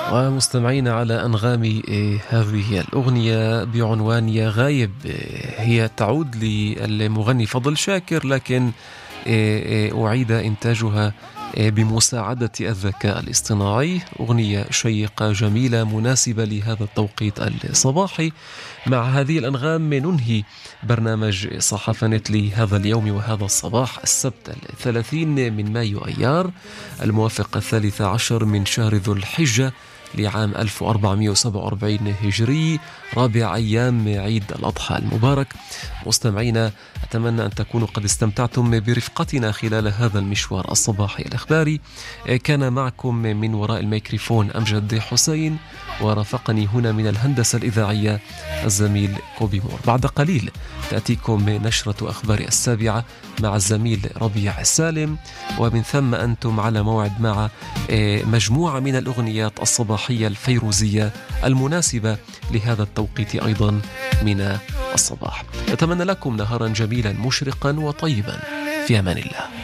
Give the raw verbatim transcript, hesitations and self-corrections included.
ومستمعين على أنغام إيه، هذه الأغنية بعنوان يا غايب. إيه، هي تعود للمغني فضل شاكر، لكن إيه، إيه، أعيد إنتاجها إيه، بمساعدة الذكاء الاصطناعي. أغنية شيقة جميلة مناسبة لهذا التوقيت الصباحي. مع هذه الأنغام ننهي برنامج صحافة نت لهذا اليوم وهذا الصباح، السبت الثلاثين من مايو أيار، الموافق الثالث عشر من شهر ذو الحجة لعام ألف وأربعمائة وسبعة وأربعين هجري، رابع أيام عيد الأضحى المبارك. مستمعينا، أتمنى أن تكونوا قد استمتعتم برفقتنا خلال هذا المشوار الصباحي الإخباري. كان معكم من وراء الميكروفون أمجد حسين، ورافقني هنا من الهندسة الإذاعية الزميل كوبي مور. بعد قليل تأتيكم نشرة أخبار السابعة مع الزميل ربيع السالم، ومن ثم أنتم على موعد مع مجموعة من الأغنيات الصباحية الفيروزية المناسبة لهذا التوقيت أيضا من الصباح. أتمنى لكم نهارا جميلا مشرقا وطيبا، في أمان الله.